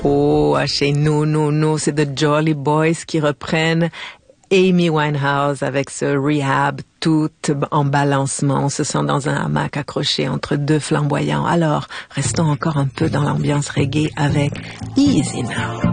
Oh, chez nous, c'est The Jolly Boys qui reprennent Amy Winehouse avec ce Rehab tout en balancement. On se sent dans un hamac accroché entre deux flamboyants. Alors, restons encore un peu dans l'ambiance reggae avec Easy Now.